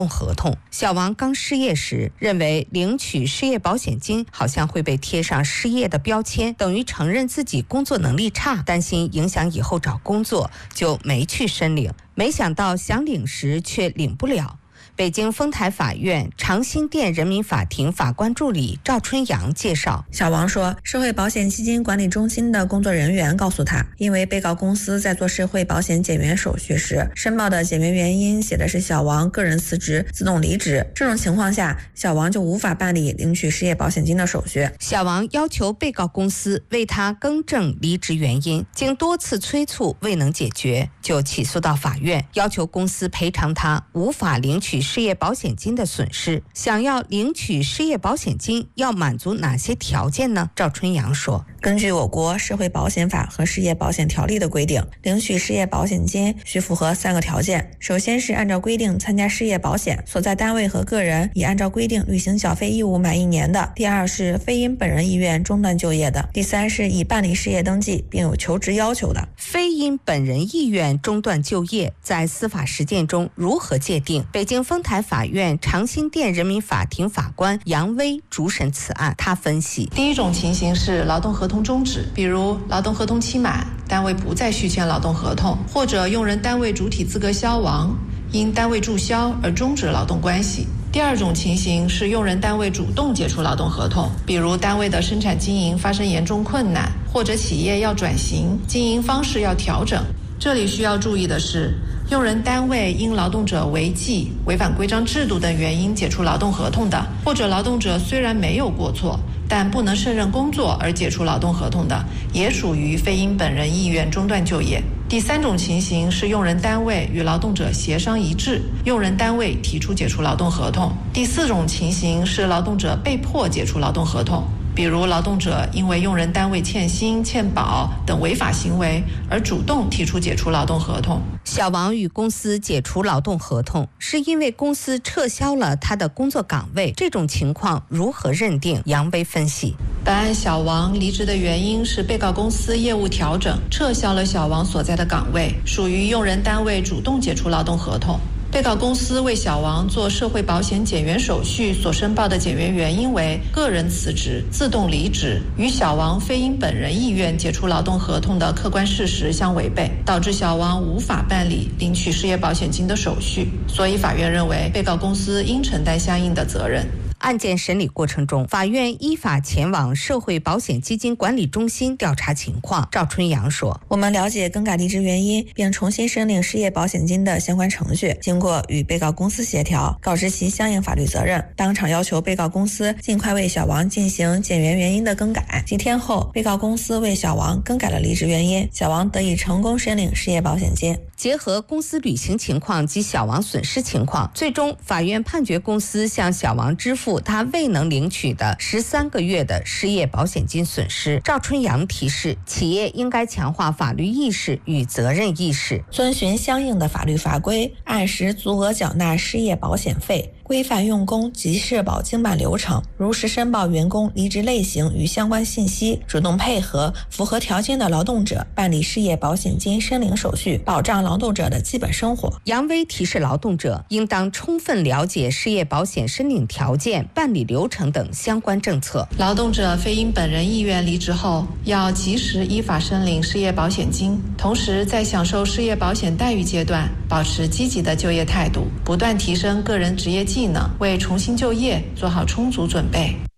合同。小王刚失业时，认为领取失业保险金好像会被贴上失业的标签，等于承认自己工作能力差，担心影响以后找工作，就没去申领。没想到想领时却领不了。北京丰台法院长辛店人民法庭法官助理赵春阳介绍， 小王说，社会保险基金管理中心的工作人员告诉他，因为被告公司在做社会保险减员手续时，申报的减员原因写的是小王个人辞职自动离职，这种情况下，小王就无法办理领取失业保险金的手续。 小王要求被告公司为他更正离职原因，经多次催促未能解决，就起诉到法院，要求公司赔偿他无法领取失业保险金的损失。想要领取失业保险金要满足哪些条件呢？赵春阳说， 根据我国社会保险法和失业保险条例的规定，领取失业保险金需符合3个条件。首先是按照规定参加失业保险，所在单位和个人已按照规定履行缴费义务满1年的。第二是非因本人意愿中断就业的。第三是已办理失业登记并有求职要求的。 非因本人意愿中断就业在司法实践中如何界定？北京丰台法院长辛店人民法庭法官杨威主审此案，他分析， 第一种情形是劳动合同终止，比如劳动合同期满，单位不再续签劳动合同，或者用人单位主体资格消亡，因单位注销而终止劳动关系。第二种情形是用人单位主动解除劳动合同，比如单位的生产经营发生严重困难，或者企业要转型，经营方式要调整。这里需要注意的是，用人单位因劳动者违纪、违反规章制度等原因解除劳动合同的，或者劳动者虽然没有过错，但不能胜任工作而解除劳动合同的，也属于非因本人意愿中断就业。第三种情形是用人单位与劳动者协商一致，用人单位提出解除劳动合同。第四种情形是劳动者被迫解除劳动合同，比如劳动者因为用人单位欠薪、欠保等违法行为而主动提出解除劳动合同。 小王与公司解除劳动合同是因为公司撤销了他的工作岗位，这种情况如何认定？杨威分析， 本案小王离职的原因是被告公司业务调整，撤销了小王所在的岗位，属于用人单位主动解除劳动合同。被告公司为小王做社会保险减员手续所申报的减员原因为个人辞职自动离职，与小王非因本人意愿解除劳动合同的客观事实相违背，导致小王无法办理领取失业保险金的手续，所以法院认为被告公司应承担相应的责任。 案件审理过程中，法院依法前往社会保险基金管理中心调查情况。赵春阳说， 我们了解更改离职原因并重新申领失业保险金的相关程序，经过与被告公司协调，告知其相应法律责任，当场要求被告公司尽快为小王进行减员原因的更改。几天后，被告公司为小王更改了离职原因，小王得以成功申领失业保险金。 结合公司履行情况及小王损失情况，最终法院判决公司向小王支付他未能领取的13个月的失业保险金损失。赵春阳提示，企业应该强化法律意识与责任意识， 遵循相应的法律法规，按时足额缴纳失业保险费，规范用工及社保经办流程，如实申报员工离职类型与相关信息，主动配合符合条件的劳动者办理失业保险金申领手续，保障劳动者的基本生活。 杨威提示劳动者应当充分了解失业保险申领条件、办理流程等相关政策。 劳动者非因本人意愿离职后，要及时依法申领失业保险金，同时在享受失业保险待遇阶段，保持积极的就业态度，不断提升个人职业技能，为重新就业做好充足准备。